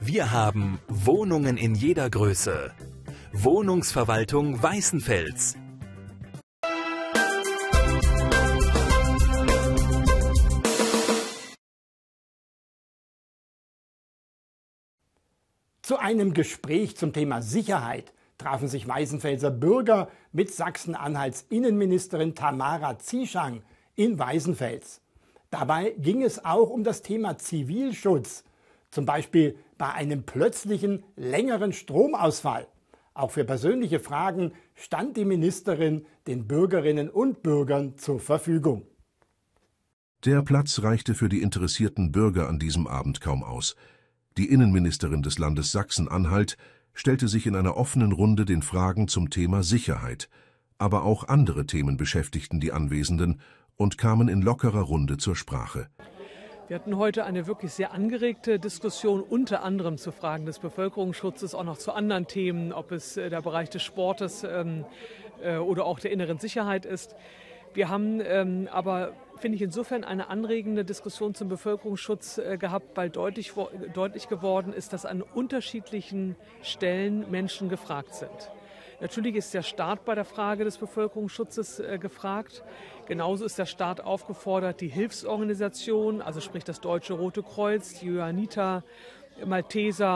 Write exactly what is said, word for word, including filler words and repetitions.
Wir haben Wohnungen in jeder Größe. Wohnungsverwaltung Weißenfels. Zu einem Gespräch zum Thema Sicherheit trafen sich Weißenfelser Bürger mit Sachsen-Anhalts Innenministerin Tamara Zieschang in Weißenfels. Dabei ging es auch um das Thema Zivilschutz, zum Beispiel bei einem plötzlichen, längeren Stromausfall. Auch für persönliche Fragen stand die Ministerin den Bürgerinnen und Bürgern zur Verfügung. Der Platz reichte für die interessierten Bürger an diesem Abend kaum aus. Die Innenministerin des Landes Sachsen-Anhalt stellte sich in einer offenen Runde den Fragen zum Thema Sicherheit. Aber auch andere Themen beschäftigten die Anwesenden und kamen in lockerer Runde zur Sprache. Wir hatten heute eine wirklich sehr angeregte Diskussion, unter anderem zu Fragen des Bevölkerungsschutzes, auch noch zu anderen Themen, ob es der Bereich des Sportes ähm, äh, oder auch der inneren Sicherheit ist. Wir haben ähm, aber, finde ich, insofern eine anregende Diskussion zum Bevölkerungsschutz äh, gehabt, weil deutlich, deutlich geworden ist, dass an unterschiedlichen Stellen Menschen gefragt sind. Natürlich ist der Staat bei der Frage des Bevölkerungsschutzes äh, gefragt. Genauso ist der Staat aufgefordert, die Hilfsorganisationen, also sprich das Deutsche Rote Kreuz, die Johanniter, Malteser,